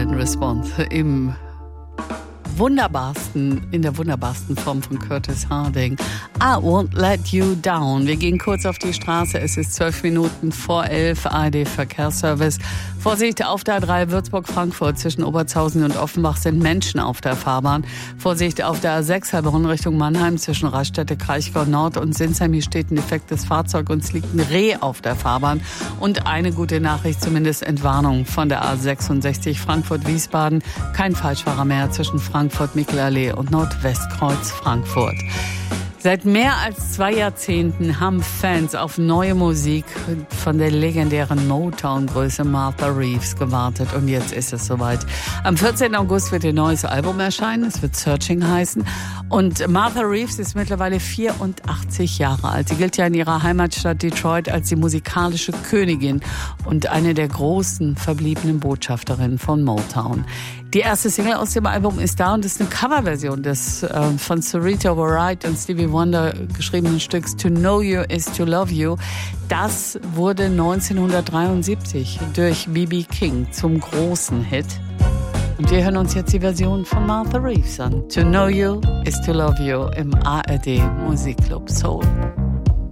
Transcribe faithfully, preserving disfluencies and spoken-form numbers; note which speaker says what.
Speaker 1: and Response im wunderbarsten, in der wunderbarsten Form von Curtis Harding. I won't let you down. Wir gehen kurz auf die Straße. Es ist zwölf Minuten vor elf. A R D Verkehrsservice. Vorsicht auf der A drei Würzburg-Frankfurt. Zwischen Obertshausen und Offenbach sind Menschen auf der Fahrbahn. Vorsicht auf der A sechs Heilbronn Richtung Mannheim. Zwischen Raststätte, Kraichgau Nord und Sinsheim. Hier steht ein defektes Fahrzeug und es liegt ein Reh auf der Fahrbahn. Und eine gute Nachricht, zumindest Entwarnung von der A sechsundsechzig Frankfurt-Wiesbaden. Kein Falschfahrer mehr zwischen Frankfurt-Michelallee und Nordwestkreuz Frankfurt. Seit mehr als zwei Jahrzehnten haben Fans auf neue Musik von der legendären Motown-Größe Martha Reeves gewartet. Und jetzt ist es soweit. Am vierzehnten August wird ihr neues Album erscheinen. Es wird Searching heißen. Und Martha Reeves ist mittlerweile vierundachtzig Jahre alt. Sie gilt ja in ihrer Heimatstadt Detroit als die musikalische Königin und eine der großen verbliebenen Botschafterinnen von Motown. Die erste Single aus dem Album ist da und ist eine Coverversion des äh, von Sarita Wright und Stevie Wonder geschriebenen Stücks To Know You Is To Love You. Das wurde neunzehnhundertdreiundsiebzig durch B B King zum großen Hit. Und wir hören uns jetzt die Version von Martha Reeves an. To Know You Is To Love You im A R D Musikclub Soul.